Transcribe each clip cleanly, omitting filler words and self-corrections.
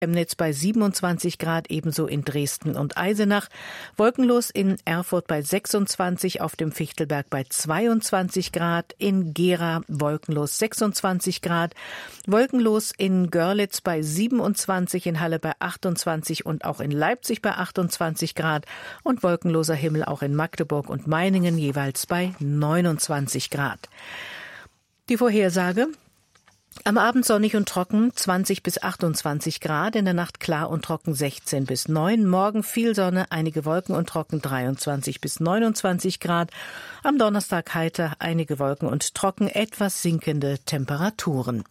Chemnitz bei 27 Grad, ebenso in Dresden und Eisenach. Wolkenlos in Erfurt bei 26, auf dem Fichtelberg bei 22 Grad, in Gera wolkenlos 26 Grad, wolkenlos in Görlitz bei 27, in Halle bei 28 und auch in Leipzig bei 28 Grad und wolkenloser Himmel auch in Magdeburg und Meiningen jeweils bei 29 Grad. Die Vorhersage: Am Abend sonnig und trocken 20 bis 28 Grad, in der Nacht klar und trocken 16 bis 9. Morgen viel Sonne, einige Wolken und trocken 23 bis 29 Grad. Am Donnerstag heiter, einige Wolken und trocken, etwas sinkende Temperaturen.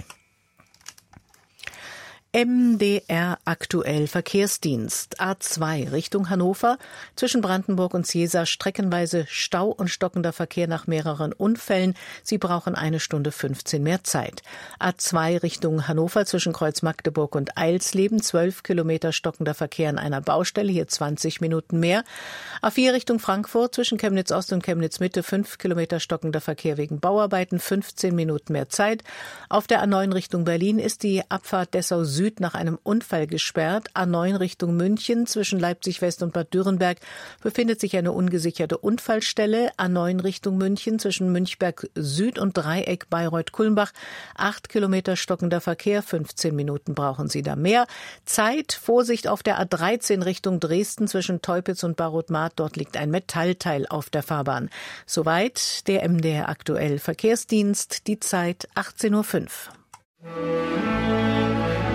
MDR aktuell Verkehrsdienst. A2 Richtung Hannover. Zwischen Brandenburg und Ziesa streckenweise Stau und stockender Verkehr nach mehreren Unfällen. Sie brauchen 1 Stunde 15 mehr Zeit. A2 Richtung Hannover zwischen Kreuz Magdeburg und Eilsleben. 12 Kilometer stockender Verkehr an einer Baustelle. Hier 20 Minuten mehr. A4 Richtung Frankfurt zwischen Chemnitz Ost und Chemnitz Mitte. 5 Kilometer stockender Verkehr wegen Bauarbeiten. 15 Minuten mehr Zeit. Auf der A9 Richtung Berlin ist die Abfahrt Dessau Süd nach einem Unfall gesperrt. A9 Richtung München zwischen Leipzig West und Bad Dürrenberg befindet sich eine ungesicherte Unfallstelle. A9 Richtung München zwischen Münchberg Süd und Dreieck Bayreuth-Kulmbach. 8 Kilometer stockender Verkehr, 15 Minuten brauchen Sie da mehr. Zeit, Vorsicht auf der A13 Richtung Dresden zwischen Teupitz und Barroth-Markt. Dort liegt ein Metallteil auf der Fahrbahn. Soweit der MDR aktuell Verkehrsdienst. Die Zeit 18:05 Uhr.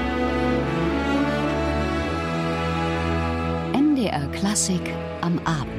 MDR Klassik am Abend.